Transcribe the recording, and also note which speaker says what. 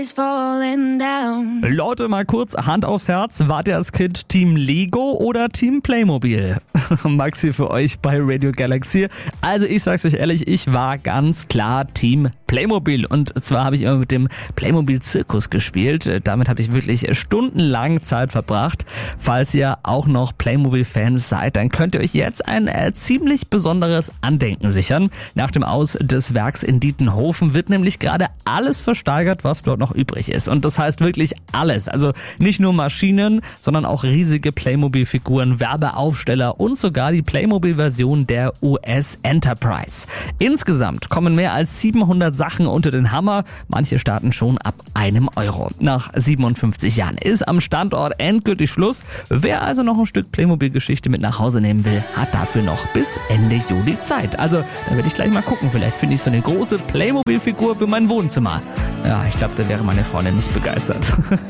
Speaker 1: Leute, mal kurz Hand aufs Herz. Wart ihr als Kind Team Lego oder Team Playmobil? Maxi für euch bei Radio Galaxy. Also ich sag's euch ehrlich, ich war ganz klar Team Playmobil. Und zwar habe ich immer mit dem Playmobil-Zirkus gespielt. Damit habe ich wirklich stundenlang Zeit verbracht. Falls ihr auch noch Playmobil-Fans seid, dann könnt ihr euch jetzt ein ziemlich besonderes Andenken sichern. Nach dem Aus des Werks in Dietenhofen wird nämlich gerade alles versteigert, was dort noch übrig ist. Und das heißt wirklich alles. Also nicht nur Maschinen, sondern auch riesige Playmobil-Figuren, Werbeaufsteller und sogar die Playmobil-Version der US Enterprise. Insgesamt kommen mehr als 700 Sachen unter den Hammer. Manche starten schon ab €1. Nach 57 Jahren ist am Standort endgültig Schluss. Wer also noch ein Stück Playmobil-Geschichte mit nach Hause nehmen will, hat dafür noch bis Ende Juli Zeit. Also, da werde ich gleich mal gucken. Vielleicht finde ich so eine große Playmobil-Figur für mein Wohnzimmer. Ja, ich glaube, da wäre meine Freundin nicht begeistert.